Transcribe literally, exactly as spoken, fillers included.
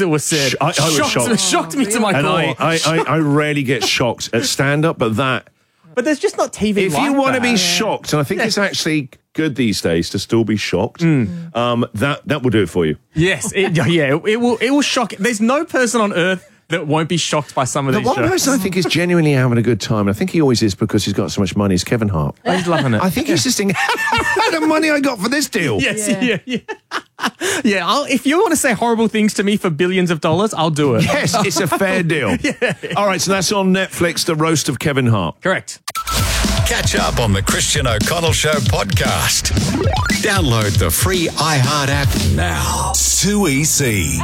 that was said. Sh- I- I was shocked. shocked me to my And core. I, I, I, I rarely get shocked at stand-up, but that... But there's just not T V If like you want to that. be shocked, and I think Yeah. it's actually good these days to still be shocked, um, that, that will do it for you. Yes, it, yeah, it, it will. It will shock. There's no person on earth that won't be shocked by some of The these one jokes. person I think is genuinely having a good time, and I think he always is because he's got so much money, is Kevin Hart. He's loving it. I think he's just thinking, the money I got for this deal. Yes, yeah, yeah. Yeah, I'll, if you want to say horrible things to me for billions of dollars, I'll do it. Yes, it's a fair deal. Yeah. All right, so that's on Netflix, The Roast of Kevin Hart. Correct. Catch up on the Christian O'Connell Show podcast. Download the free iHeart app now. two E C.